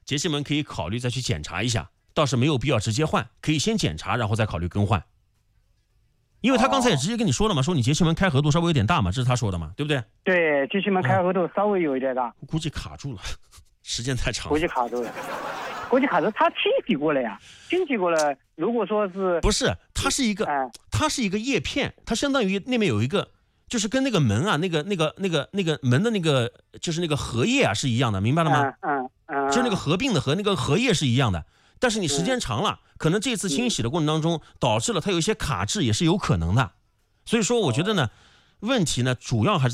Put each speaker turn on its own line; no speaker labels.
节气门可以考虑再去检查一下，倒是没有必要直接换，可以先检查，然后再考虑更换。因为他刚才也直接跟你说了嘛，说你节气门开合度稍微有点大嘛，这是他说的嘛，对不对？
对，节气门开合度稍微有一点大，
估计卡住了，时间太长了。
估计卡住了，他清洗过了呀，清洗过了。如果说是
不是，它是一个叶片，它相当于那边有一个，就是跟那个门啊，那个门的那个，就是那个荷叶啊是一样的，明白了吗？就是那个合并的和那个荷叶是一样的。但是你时间长了，可能这次清洗的过程当中导致了它有一些卡滞，也是有可能的。所以说，我觉得呢，问题呢主要还是